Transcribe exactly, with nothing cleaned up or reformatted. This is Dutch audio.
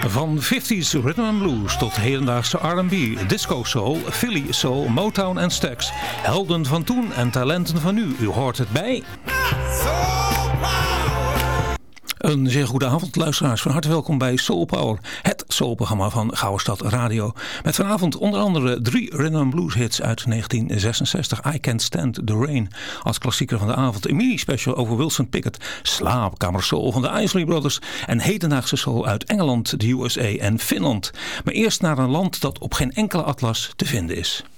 Van fifties rhythm and blues tot hedendaagse R en B, disco soul, Philly soul, Motown en Stax. Helden van toen en talenten van nu. U hoort het bij... Een zeer goede avond, luisteraars. Van harte welkom bij Soul Power, het soulprogramma van Gouden Radio. Met vanavond onder andere drie rhythm and blues hits uit negentien zesenzestig. I Can't Stand the Rain als klassieker van de avond. Een mini-special over Wilson Pickett. Slaapkamer soul van de Isley Brothers. En hedendaagse soul uit Engeland, de U S A en Finland. Maar eerst naar een land dat op geen enkele atlas te vinden is.